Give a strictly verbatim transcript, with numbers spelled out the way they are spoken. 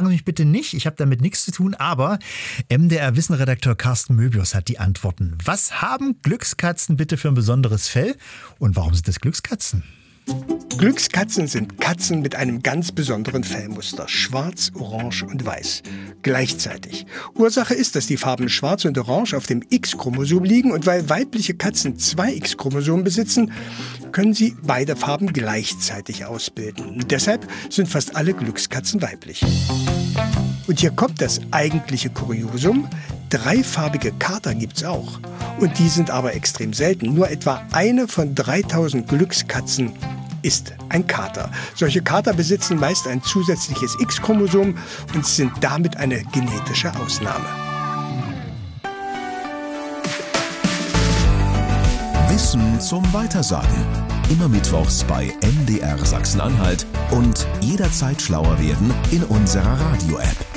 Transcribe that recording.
Sie mich bitte nicht, ich habe damit nichts zu tun, aber M D R-Wissenredakteur Carsten Möbius hat die Antworten. Was haben Glückskatzen bitte für ein besonderes Fell und warum sind das Glückskatzen? Glückskatzen sind Katzen mit einem ganz besonderen Fellmuster. Schwarz, Orange und Weiß. Gleichzeitig. Ursache ist, dass die Farben Schwarz und Orange auf dem X-Chromosom liegen und weil weibliche Katzen zwei X-Chromosomen besitzen, können sie beide Farben gleichzeitig ausbilden. Und deshalb sind fast alle Glückskatzen weiblich. Und hier kommt das eigentliche Kuriosum. Dreifarbige Kater gibt's auch. Und die sind aber extrem selten. Nur etwa eine von dreitausend Glückskatzen ist ein Kater. Solche Kater besitzen meist ein zusätzliches X-Chromosom und sind damit eine genetische Ausnahme. Wissen zum Weitersagen. Immer mittwochs bei M D R Sachsen-Anhalt und jederzeit schlauer werden in unserer Radio-App.